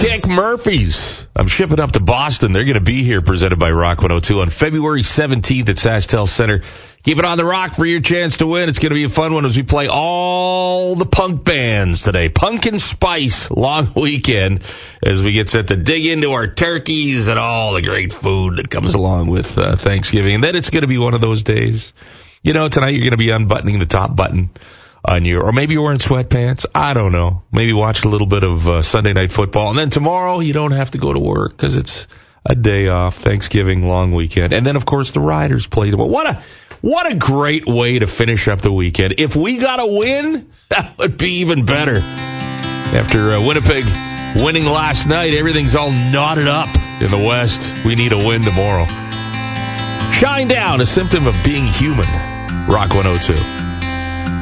Dropkick Murphys. I'm shipping up to Boston. They're going to be here, presented by Rock 102 on February 17th at SaskTel Center. Keep it on the rock for your chance to win. It's going to be a fun one as we play all the punk bands today. Pumpkin Spice long weekend as we get set to dig into our turkeys and all the great food that comes along with Thanksgiving. And then it's going to be one of those days. You know, tonight you're going to be unbuttoning the top button on your, or maybe you're wearing sweatpants. I don't know. Maybe watch a little bit of Sunday Night Football. And then tomorrow you don't have to go to work because it's a day off, Thanksgiving long weekend. And then, of course, the Riders play tomorrow. What a great way to finish up the weekend. If we got a win, that would be even better. After Winnipeg winning last night, everything's all knotted up in the West. We need a win tomorrow. Shine down, a symptom of being human. Rock 102.